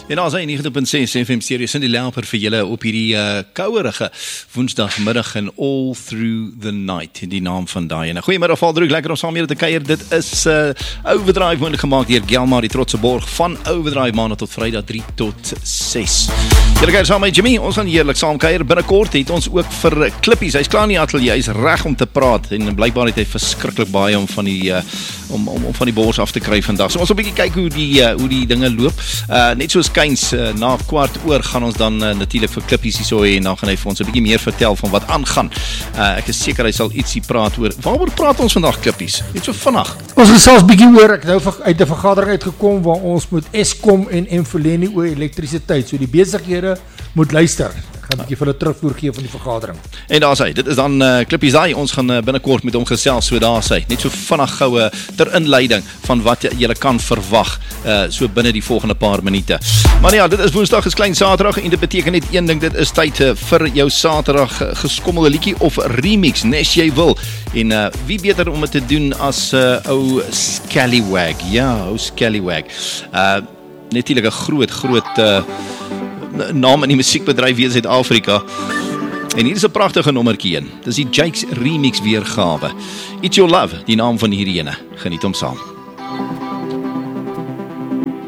En daar is hy 90.6 FM serie Cindy Lauper vir julle op hierdie kouerige woensdagmiddag en all through the night, die naam van daai. En goeiemiddag Valdroek, lekker om saam met julle te kuier. Dit is Overdrive moontlik gemaak deur Gelmar, die trotse borg van Overdrive, maandag tot Vrydag 3 tot 6. Julle kuier saam met Jimmy, ons gaan heerlik saam kuier. Binnekort het ons ook vir Klippies, hy's klaar in die ateljee, hy's reg om te praat en blykbaar het hy verskriklik baie om van die om van die bors af te kry vandag. So ons 'n bietjie kyk hoe die dinge loop. Net soos Kyns, na 15:15 gaan ons dan natuurlik vir Klippies hier so hê en dan gaan hy vir ons 'n bietjie meer vertel van wat aangaan. Ek is seker hy sal ietsie praat oor. Waaroor praat ons vandag, Klippies? Net so vinnig. Ons het selfs bietjie oor, ek nou uit 'n vergadering uitgekom waar ons moet Eskom en Emfuleni oor elektrisiteit. So die besighede moet luister. Ek gaan 'n bietjie vir hulle terugvoer gee van die vergadering. En daar's hy. Dit is dan Klippies daai. Ons gaan binnekort met hom gesels, so daar's hy. Net so vinnig goue ter inleiding van wat jy kan verwag so binne die volgende paar minute. Maar ja, dit is Woensdag, is klein Saterdag en dit beteken net een ding, dit is tyd vir jou Saterdag geskommelde liedjie of remix, nes jy wil. En wie beter om dit te doen as ou Scallywag. Ja, ou Scallywag. Natuurlik 'n groot naam in die musiekbedryf hier in Suid-Afrika. En hier is 'n pragtige nommertjie een. Dis die Jakes remix weergawe. It's Your Love, die naam van hierdie ene. Geniet hom saam.